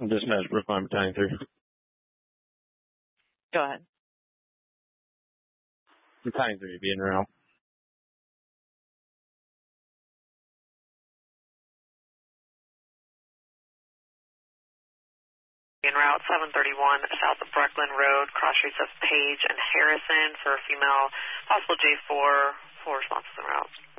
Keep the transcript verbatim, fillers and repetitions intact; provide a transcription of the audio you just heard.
Dispatch, Brookline Battalion three. Go ahead. Battalion three, be en route. En route seven thirty-one south of Breckland Road, cross streets of Page and Harrison for a female, possible J four, four responses en route.